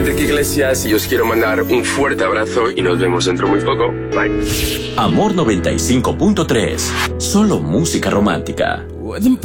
Enrique Iglesias y os quiero mandar un fuerte abrazo y nos vemos dentro muy poco. Bye. Amor 95.3. Solo música romántica.